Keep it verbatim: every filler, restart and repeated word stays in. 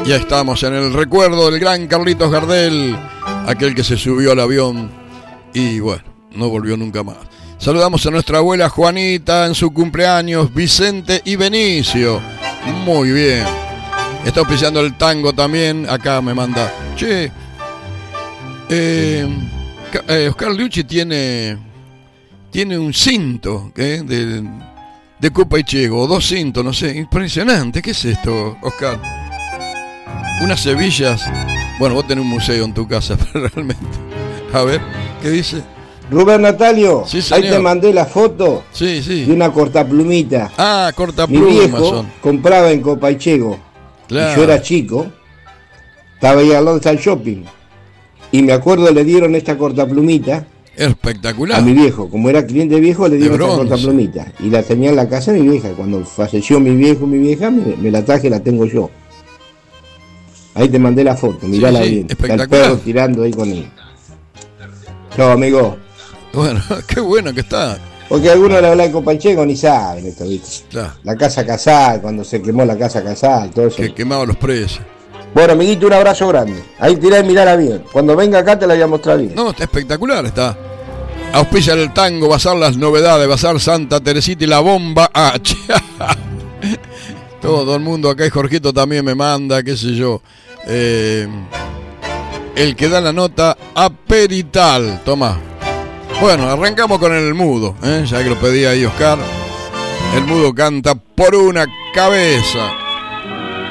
Ya estamos en el recuerdo del gran Carlitos Gardel, aquel que se subió al avión y bueno, no volvió nunca más. Saludamos a nuestra abuela Juanita en su cumpleaños, Vicente y Benicio. Muy bien. Está auspiciando el tango también. Acá me manda. Che, eh, eh, Oscar Liucci tiene, tiene un cinto ¿eh? de, de Copa y Chego, o dos cintos, no sé. Impresionante. ¿Qué es esto, Oscar? Unas Sevillas. Bueno, vos tenés un museo en tu casa, pero realmente. A ver, ¿qué dice? Rubén Natalio, sí, ahí te mandé la foto sí, sí. de una cortaplumita. Ah, cortapluma. Mi viejo son. compraba en Copaichego. Claro. Y yo era chico, estaba ahí al lado del shopping. Y me acuerdo le dieron esta cortaplumita. Espectacular. A mi viejo, como era cliente viejo, le dieron esta cortaplumita. Y la tenía en la casa de mi vieja. Cuando falleció mi viejo y mi vieja, me, me la traje y la tengo yo. Ahí te mandé la foto, mirala sí, sí, bien. Está el perro tirando ahí con él. Chao, amigo. Bueno, qué bueno que está. Porque algunos le hablan de Copaichego ni saben esto, ¿viste? Claro. La casa Casal, cuando se quemó la casa Casal, todo eso. Que quemaba los precios. Bueno, amiguito, un abrazo grande. Ahí tirá y mirala bien. Cuando venga acá te la voy a mostrar bien. No, está espectacular, está. Auspicia el tango, Bazar las novedades, Bazar Santa Teresita y la bomba H. Todo el mundo acá y Jorgito también me manda, qué sé yo. Eh, el que da la nota Aperital, toma. Bueno, arrancamos con el mudo, ¿eh? Ya que lo pedía ahí Oscar. El mudo canta Por una cabeza.